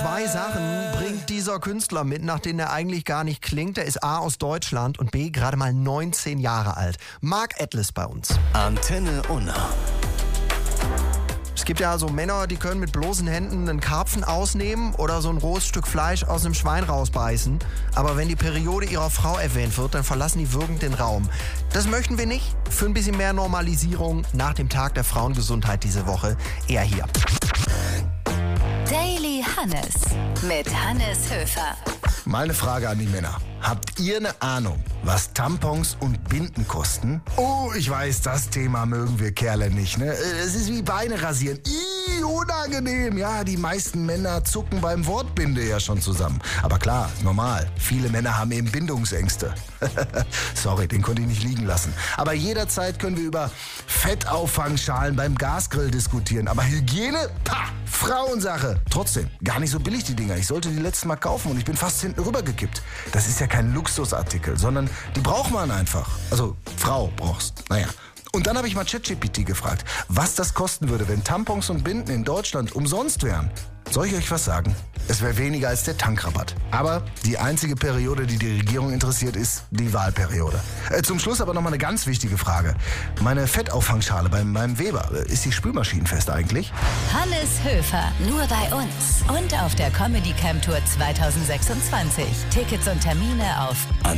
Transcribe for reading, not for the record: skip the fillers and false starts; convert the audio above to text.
Zwei Sachen bringt dieser Künstler mit, nach denen er eigentlich gar nicht klingt. Er ist A, aus Deutschland und B, gerade mal 19 Jahre alt. Mark Atlas bei uns. Antenne Unna. Es gibt ja so Männer, die können mit bloßen Händen einen Karpfen ausnehmen oder so ein rohes Stück Fleisch aus einem Schwein rausbeißen. Aber wenn die Periode ihrer Frau erwähnt wird, dann verlassen die würgend den Raum. Das möchten wir nicht. Für ein bisschen mehr Normalisierung nach dem Tag der Frauengesundheit diese Woche eher hier. Daily Hannes mit Hannes Höfer. Mal eine Frage an die Männer. Habt ihr eine Ahnung, was Tampons und Binden kosten? Oh, ich weiß, das Thema mögen wir Kerle nicht, ne? Es ist wie Beine rasieren. Unangenehm. Ja, die meisten Männer zucken beim Wort Binde ja schon zusammen. Aber klar, normal. Viele Männer haben eben Bindungsängste. Sorry, den konnte ich nicht liegen lassen. Aber jederzeit können wir über Fettauffangschalen beim Gasgrill diskutieren. Aber Hygiene? Pah! Frauensache. Trotzdem, gar nicht so billig die Dinger. Ich sollte die letztes Mal kaufen und ich bin fast hinten rübergekippt. Das ist ja kein Luxusartikel, sondern die braucht man einfach. Also, Frau brauchst. Naja. Und dann habe ich mal ChatGPT gefragt, was das kosten würde, wenn Tampons und Binden in Deutschland umsonst wären. Soll ich euch was sagen? Es wäre weniger als der Tankrabatt. Aber die einzige Periode, die die Regierung interessiert, ist die Wahlperiode. Zum Schluss aber nochmal eine ganz wichtige Frage. Meine Fettauffangschale bei meinem Weber, ist die spülmaschinenfest eigentlich? Hannes Höfer, nur bei uns. Und auf der Comedy Camp Tour 2026. Tickets und Termine auf